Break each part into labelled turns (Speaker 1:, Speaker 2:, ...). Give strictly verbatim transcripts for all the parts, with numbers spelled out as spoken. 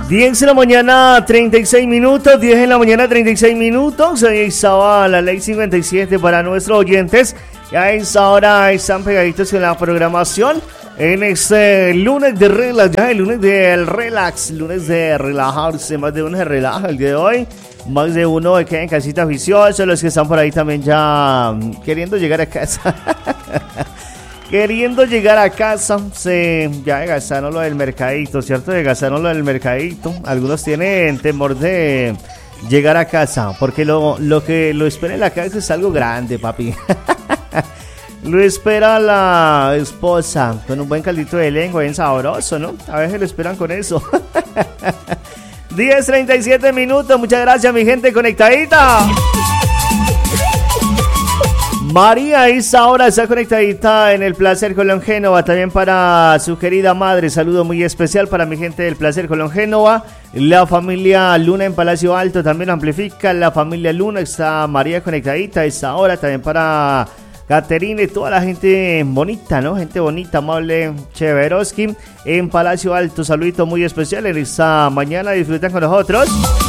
Speaker 1: diez de la mañana, treinta y seis minutos, diez de la mañana, treinta y seis minutos. Ahí estaba la ley cincuenta y siete para nuestros oyentes. Y a esa hora están pegaditos en la programación. En este lunes de relax, ya el lunes del relax, lunes de relajarse, más de uno se relaja el día de hoy. Más de uno que queda en casita vicioso, los que están por ahí también ya queriendo llegar a casa. Queriendo llegar a casa, se, ya gastaron lo del mercadito, ¿cierto? De gastaron lo del mercadito. Algunos tienen temor de llegar a casa, porque lo, lo que lo espera en la casa es algo grande, papi. Lo espera la esposa con un buen caldito de lengua, bien sabroso, ¿no? A veces lo esperan con eso. diez treinta y siete minutos, muchas gracias mi gente conectadita. María a esa hora está conectadita en el Placer Colón Génova, también para su querida madre, saludo muy especial para mi gente del Placer Colón Génova, la familia Luna en Palacio Alto también amplifica, la familia Luna, está María conectadita a esa hora, también para Caterina y toda la gente bonita, ¿no? Gente bonita, amable, Cheveroski en Palacio Alto, saludito muy especial en esta mañana, disfrutan con nosotros.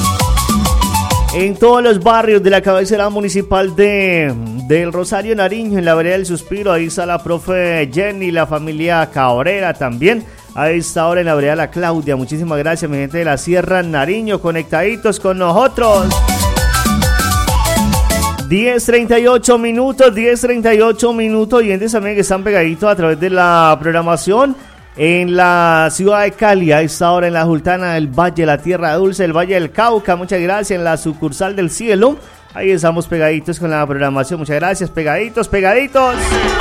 Speaker 1: En todos los barrios de la cabecera municipal de del Rosario Nariño, en la vereda del Suspiro, ahí está la profe Jenny, la familia Cabrera también. Ahí está ahora en la vereda La Claudia. Muchísimas gracias, mi gente de la Sierra Nariño, conectaditos con nosotros. diez treinta y ocho minutos, diez treinta y ocho minutos. Oyentes también que están pegaditos a través de la programación. En la ciudad de Cali, a esta hora en la Sultana del Valle, la Tierra Dulce, el Valle del Cauca, muchas gracias, en la sucursal del Cielo, ahí estamos pegaditos con la programación, muchas gracias, pegaditos, pegaditos.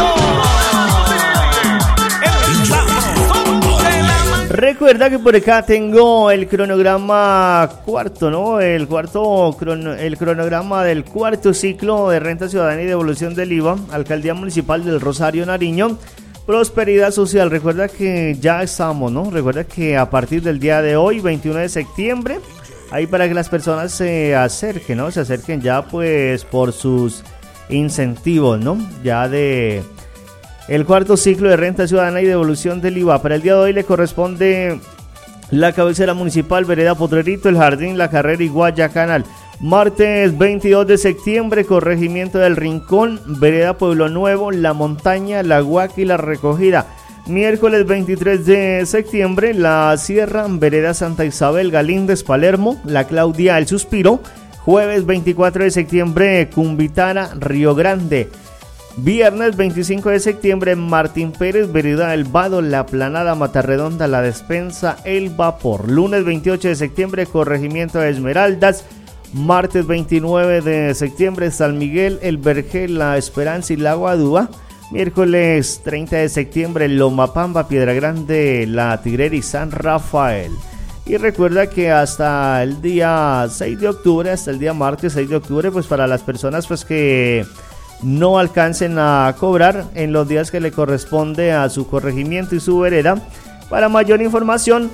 Speaker 1: Recuerda que por acá tengo el cronograma cuarto, ¿no? El cuarto, crono, el cronograma del cuarto ciclo de Renta Ciudadana y Devolución del I V A, Alcaldía Municipal del Rosario Nariño. Prosperidad social, recuerda que ya estamos, ¿no? Recuerda que a partir del día de hoy, veintiuno de septiembre, ahí para que las personas se acerquen, ¿no? Se acerquen ya pues por sus incentivos, ¿no? Ya de el cuarto ciclo de Renta Ciudadana y Devolución del I V A. Para el día de hoy le corresponde la cabecera municipal, Vereda Potrerito, el Jardín, la Carrera y Guayacanal. Martes veintidós de septiembre, Corregimiento del Rincón, Vereda Pueblo Nuevo, La Montaña, La Guaca y La Recogida. Miércoles veintitrés de septiembre, La Sierra, Vereda Santa Isabel, Galíndez, Palermo, La Claudia, El Suspiro. Jueves veinticuatro de septiembre, Cumbitana, Río Grande. Viernes veinticinco de septiembre, Martín Pérez, Vereda El Vado, La Planada, Matarredonda, La Despensa, El Vapor. Lunes veintiocho de septiembre, Corregimiento de Esmeraldas. Martes veintinueve de septiembre, San Miguel, El Vergel, La Esperanza y La Guadúa. Miércoles treinta de septiembre, Lomapamba, Piedra Grande, La Tigrera y San Rafael. Y recuerda que hasta el día seis de octubre, hasta el día martes seis de octubre, pues para las personas pues que no alcancen a cobrar en los días que le corresponde a su corregimiento y su vereda, para mayor información,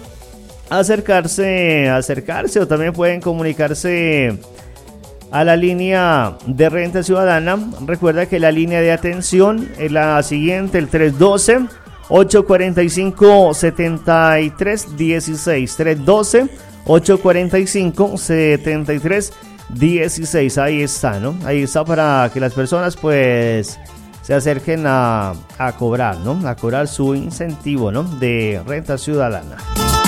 Speaker 1: acercarse, acercarse o también pueden comunicarse a la línea de Renta Ciudadana. Recuerda que la línea de atención es la siguiente, el tres uno dos, ocho cuatro cinco, siete tres uno seis, tres uno dos, ocho cuatro cinco, siete tres uno seis. Ahí está, ¿no? Ahí está para que las personas pues se acerquen a, a cobrar, ¿no? A cobrar su incentivo, ¿no? De Renta Ciudadana.